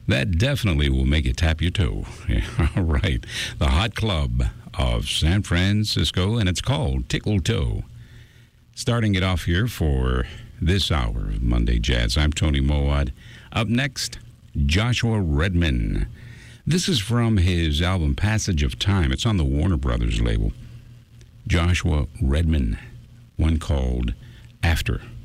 That definitely will make you tap your toe. Yeah, all right. The Hot Club of San Francisco, and it's called Tickle Toe. Starting it off here for this hour of Monday Jazz, I'm Tony Mowat. Up next, Joshua Redman. This is from his album Passage of Time. It's on the Warner Brothers label. Joshua Redman, one called After.